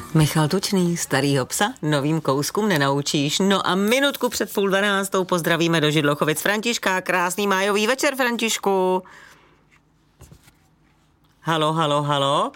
Michal Tučný, starýho psa novým kouskům nenaučíš. No a minutku před 11:30 pozdravíme do Židlochovic Františka. Krásný májový večer, Františku. Halo.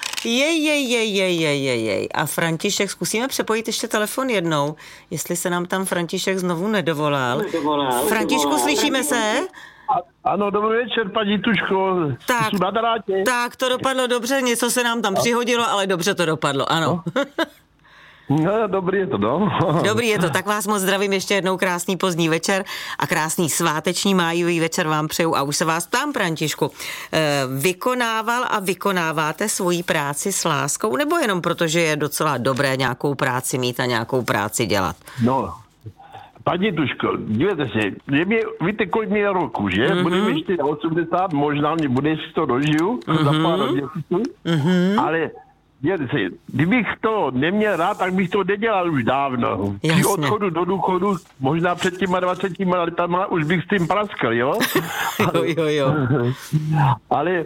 Jej. A František, zkusíme přepojit ještě telefon jednou, jestli se nám tam František znovu nedovolal. Františku, slyšíme se? Ano, dobrý večer, paní Tučko. Tak, to dopadlo dobře, něco se nám tam přihodilo, ale dobře to dopadlo, ano. No, dobrý je to, no. Dobrý je to, tak vás moc zdravím ještě jednou, krásný pozdní večer a krásný sváteční májový večer vám přeju a už se vás ptám, Františku, vykonával a vykonáváte svoji práci s láskou, nebo jenom protože je docela dobré nějakou práci mít a nějakou práci dělat? No, paní Tučko, dívejte se, víte, kolik mě je roku, že? Budeme ještě 80, možná mě bude, jestli to dožiju, za pár měsíců, ale kdybych to neměl rád, tak bych to nedělal už dávno. Při odchodu do důchodu, možná před těma 20 letama, už bych s tím praskl, jo? Jo. Ale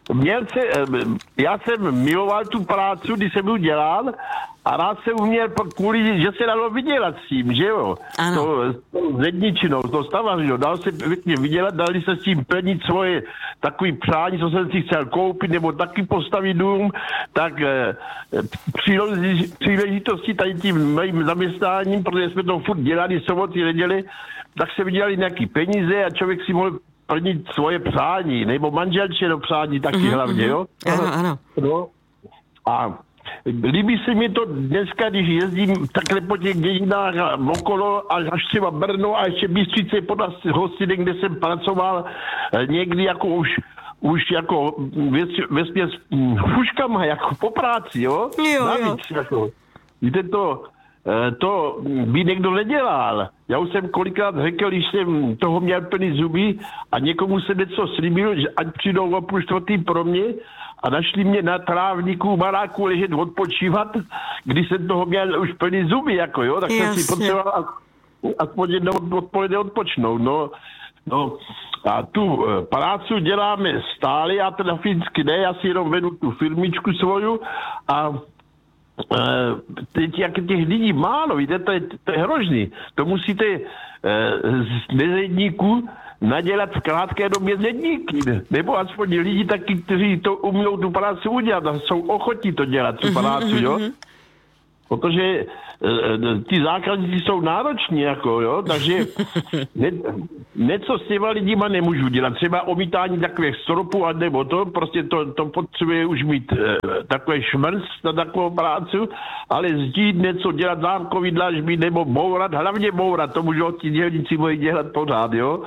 já jsem miloval tu práci, když jsem ji dělal, a rád jsem uměl kvůli, že se dalo vydělat s tím, že jo? Ano. To zedničinou, to stavařinou, dalo se vydělat, dali se s tím plnit svoje takový přání, co jsem si chtěl koupit, nebo taky postavit dům, tak příležitosti tady tím mým zaměstnáním, protože jsme to furt dělali soboty, neděli, tak se vydělali nějaký peníze a člověk si mohl plnit svoje přání, nebo manželčino přání taky hlavně, jo? Ano. No. A líbí se mi to dneska, když jezdím takhle po těch dějinách okolo, až třeba Brno a ještě Bystřice pod hostinek, kde jsem pracoval někdy jako už jako vesměs fuškama, jako po práci, jo? Navíc, jako. Víte, to by někdo nedělal. Já už jsem kolikrát řekl, když jsem toho měl plný zuby a někomu se něco slíbil, že ať přijdou o 3:30 pro mě a našli mě na trávníku baráku ležet odpočívat, když jsem toho měl už plný zuby, jako jo, tak jsem si potřeboval aspoň jednou odpoledne odpočnout, no. A tu práci děláme stále, já teda fyzicky ne, já si jenom vedu tu firmičku svoju a teď jak těch lidí málo, víte, to je hrozný. To musíte z nezedníků nadělat v krátké době zedníky, nebo aspoň lidi taky, kteří to umíou tu práci udělat a jsou ochotní to dělat, tu práci, jo. Protože ty zákazníci jsou nároční, jako, jo, takže něco s těma lidima nemůžu dělat. Třeba omítání takových stropů, nebo to, prostě to potřebuje už mít takové šmrc na takovou práci, ale zdít něco dělat, zámkový dlažby, nebo bourat, hlavně bourat, to můžou ti dělníci moji dělat pořád, jo.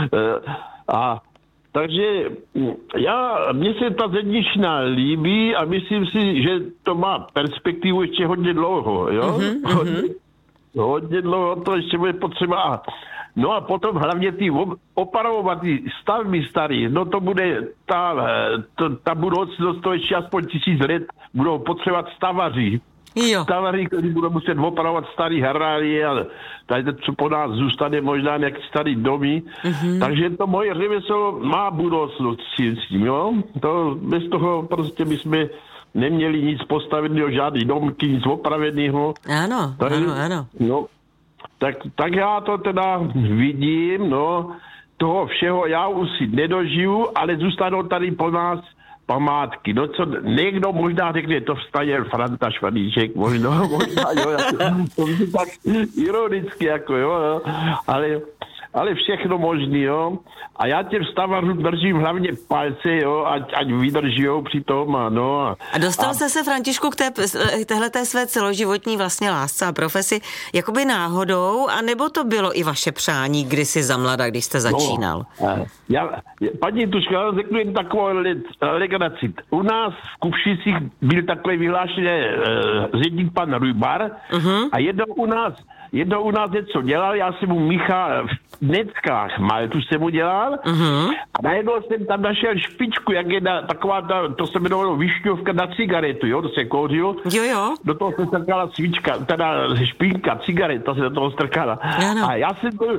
Takže mně se ta zedničná líbí a myslím si, že to má perspektivu ještě hodně dlouho, jo? Hodně dlouho to ještě bude potřeba. No a potom hlavně ty opravovaný stavby starý, no to bude ta budoucnost, to ještě aspoň 1000 let budou potřebovat stavaři. Stavaři, kteří budou muset opravovat starý harárie a tady co po nás zůstane možná nějaký starý domy. Takže to moje řemeslo má budoucnost s tím, jo? To bez toho prostě bychom neměli nic postaveného, žádný domky, nic opraveného. Ano. No, tak já to teda vidím, no, toho všeho já už si nedožiju, ale zůstanou tady po nás památky. No co, někdo možná řekne, to vstaje Franta Švaníček, možná, jo, to je tak ironicky, jako jo, ale všechno možný, jo. A já těm stavařům držím hlavně palce, jo, ať vydržijou při tom, no. A dostal jste se, Františku, k téhleté své celoživotní vlastně lásce a profesi jakoby náhodou, anebo to bylo i vaše přání kdysi za mlada, když jste začínal? Paní Tučko, já řeknu jen takovou legraci. U nás v Kupšicích byl takový vyhlášený zedník pan Rujbar a jednou u nás něco dělal, já jsem mu Michal v Neckách Maltu jsem mu dělal a najednou jsem tam našel špičku, jak je to se jmenovalo višňovka na cigaretu, jo, to se kouřilo. Jo. Do toho se strkala svíčka, teda špínka, cigareta se do toho strkala. Ano. A já jsem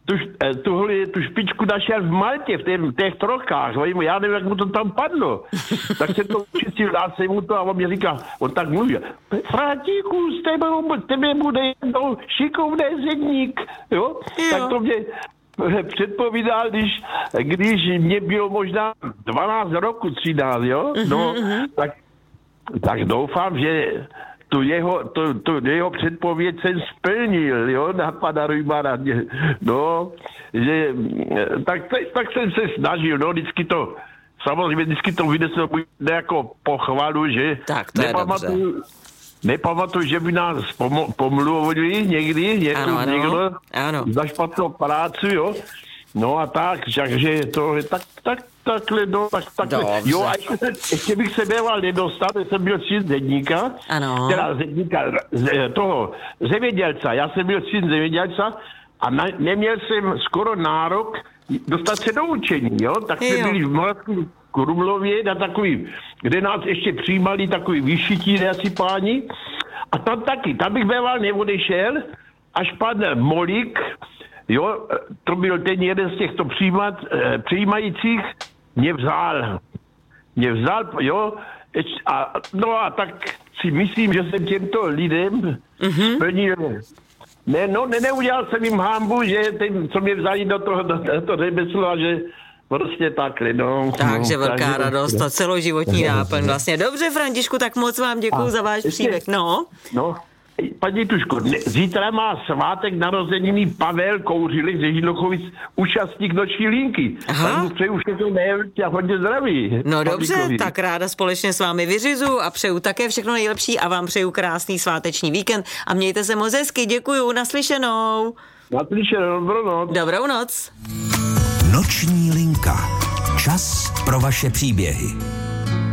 tu špičku našel v Maltě, v těch trokách, já nevím, jak mu to tam padlo. Tak se to učistil, dá se mu to a on mě říká, on tak mluví, Frantíku, z tebe bude jednou šikovný zedník, jo? Tak to mě předpovídal, když mě bylo možná 12 roku, 13, jo? No, tak doufám, že tu jeho předpověď jsem splnil, jo, na pana Rujmana. No, že, tak jsem se snažil, no, vždycky to vyneslo jako pochvalu, že tak to je dobře. Nepamatuju, že by nás pomluvili někdy, někdo za špatnou práci, jo. No a takže to je takhle, no, takhle. Dobře. Jo, a ještě bych se měl nedostat, jsem byl syn zedníka, teda zedníka, toho zemědělce, já jsem byl syn zemědělce a neměl jsem skoro nárok dostat se do učení, jo, tak jsme byli v Moravském Krumlově na takový, kde nás ještě přijímali takový vyšití asi páni a tam bych býval neodešel, až pan Molík, jo, to byl ten jeden z těchto přijímajících, mě vzal, jo, a tak si myslím, že jsem těmto lidem splnil. Neudělal jsem jim hanbu, že ten, co mě vzali do toho řemesla, že prostě takhle, no. Takže velká radost a celoživotní náplň vlastně. Dobře, Františku, tak moc vám děkuju za váš příběh, no. Paní Tuško, zítra má svátek narozeniny Pavel Kouřilek ze Židlochovic, účastník noční linky. Tak mu přeju všechno nejlepší a hodně zdraví. No dobře, tak ráda společně s vámi vyřizu a přeju také všechno nejlepší a vám přeju krásný sváteční víkend a mějte se moc hezky, děkuju, naslyšenou. Naslyšenou, dobrou noc. Dobrou noc. Noční linka. Čas pro vaše příběhy.